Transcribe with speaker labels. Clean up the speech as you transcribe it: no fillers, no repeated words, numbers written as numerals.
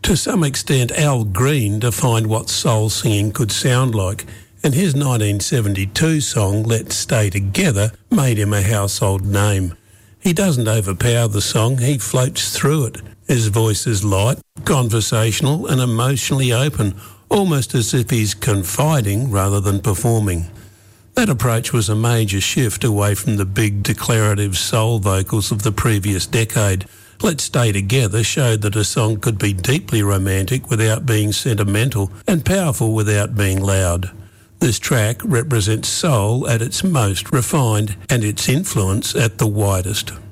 Speaker 1: To some extent, Al Green defined what soul singing could sound like, and his 1972 song, Let's Stay Together, made him a household name. He doesn't overpower the song, he floats through it. His voice is light, conversational and emotionally open, almost as if he's confiding rather than performing. That approach was a major shift away from the big declarative soul vocals of the previous decade. Let's Stay Together showed that a song could be deeply romantic without being sentimental and powerful without being loud. This track represents soul at its most refined and its influence at the widest.